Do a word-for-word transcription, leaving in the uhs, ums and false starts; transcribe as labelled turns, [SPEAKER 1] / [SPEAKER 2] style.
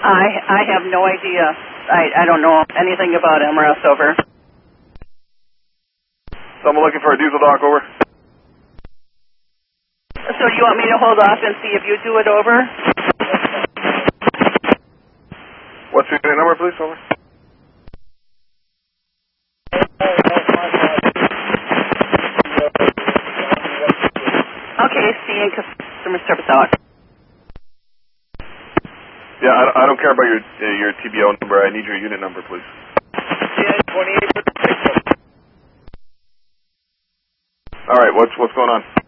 [SPEAKER 1] I I have no idea. I, I don't know anything about M R S, over.
[SPEAKER 2] Someone looking for a diesel dock, over.
[SPEAKER 1] So you want me to hold off and see if you do it, over?
[SPEAKER 2] What's your unit number, please, over?
[SPEAKER 1] Okay, C and customer service out.
[SPEAKER 2] Yeah, I don't, I don't care about your uh, your T B O number. I need your unit number, please.
[SPEAKER 3] twenty-eight.
[SPEAKER 2] All right, what's what's going on?